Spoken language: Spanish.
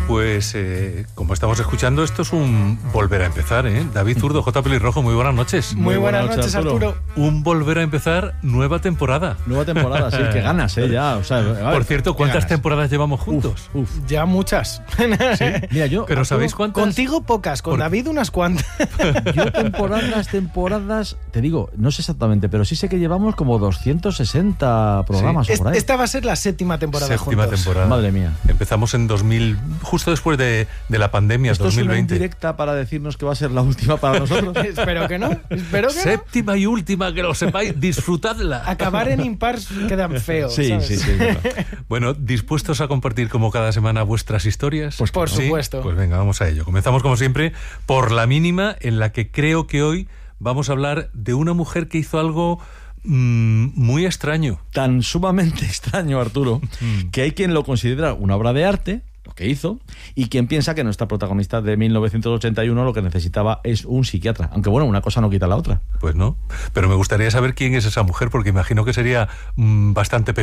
Pues como estamos escuchando, esto es un volver a empezar, ¿eh? David Zurdo, J. Pelirrojo, muy buenas noches. Muy buenas noches, Arturo. Un volver a empezar, nueva temporada. Nueva temporada, sí, que ganas, ya. O sea, por cierto, ¿cuántas temporadas llevamos juntos? Ya muchas. ¿Sí? Mira, yo... ¿Pero sabéis cuántas? Contigo pocas, con David unas cuantas. Yo temporadas, te digo, no sé exactamente, pero sí sé que llevamos como 260 programas por ahí. Esta va a ser la séptima temporada Séptima temporada. Madre mía. Empezamos en 2000, justo después de la pandemia, ¿Esto 2020. es una indirecta para decirnos que va a ser la última para nosotros? Espero que no. Séptima y última, que lo sepáis, disfrutadla. Acabar en impars quedan feos. Sí, ¿sabes? sí. Bueno, ¿dispuestos a compartir como cada semana vuestras historias? Pues por ¿Sí? supuesto. Pues venga, vamos a ello. Comenzamos como siempre por la mínima, en la que creo que hoy vamos a hablar de una mujer que hizo algo muy extraño. Tan sumamente extraño, Arturo, que hay quien lo considera una obra de arte, lo que hizo, y quien piensa que nuestra protagonista de 1981 lo que necesitaba es un psiquiatra. Aunque bueno, una cosa no quita la otra. Pues no, pero me gustaría saber quién es esa mujer, porque imagino que sería bastante